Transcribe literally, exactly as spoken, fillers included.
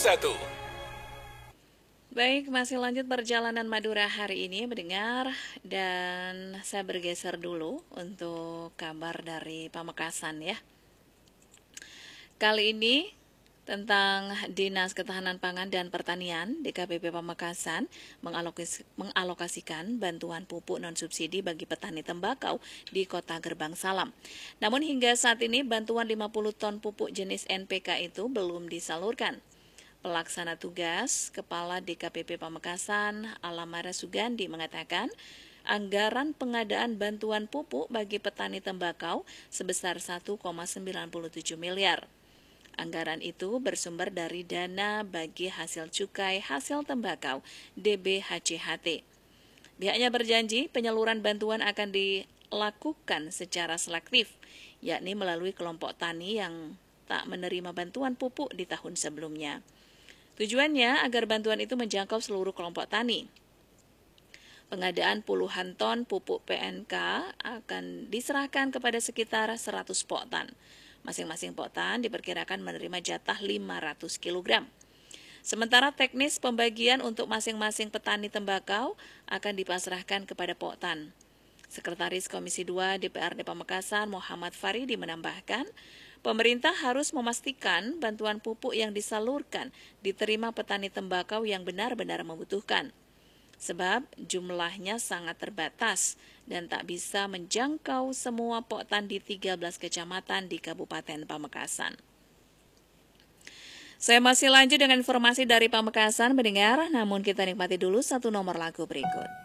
satu. Baik, masih lanjut perjalanan Madura hari ini mendengar, dan saya bergeser dulu untuk kabar dari Pamekasan ya. Kali ini tentang Dinas Ketahanan Pangan dan Pertanian D K P P Pamekasan mengalokasi, mengalokasikan bantuan pupuk non-subsidi bagi petani tembakau di Kota Gerbang Salam. Namun hingga saat ini bantuan lima puluh ton pupuk jenis N P K itu belum disalurkan. Pelaksana tugas Kepala D K P P Pamekasan Alamara Sugandi mengatakan anggaran pengadaan bantuan pupuk bagi petani tembakau sebesar satu koma sembilan tujuh miliar. Anggaran itu bersumber dari dana bagi hasil cukai hasil tembakau D B H C H T. Pihaknya berjanji penyaluran bantuan akan dilakukan secara selektif, yakni melalui kelompok tani yang tak menerima bantuan pupuk di tahun sebelumnya. Tujuannya agar bantuan itu menjangkau seluruh kelompok tani. Pengadaan puluhan ton pupuk P N K akan diserahkan kepada sekitar seratus poktan. Masing-masing poktan diperkirakan menerima jatah lima ratus kilogram. Sementara teknis pembagian untuk masing-masing petani tembakau akan dipasrahkan kepada poktan. Sekretaris Komisi dua D P R D Pamekasan Muhammad Faridi menambahkan, pemerintah harus memastikan bantuan pupuk yang disalurkan diterima petani tembakau yang benar-benar membutuhkan. Sebab jumlahnya sangat terbatas dan tak bisa menjangkau semua poktan di tiga belas kecamatan di Kabupaten Pamekasan. Saya masih lanjut dengan informasi dari Pamekasan mendengar, namun kita nikmati dulu satu nomor lagu berikut.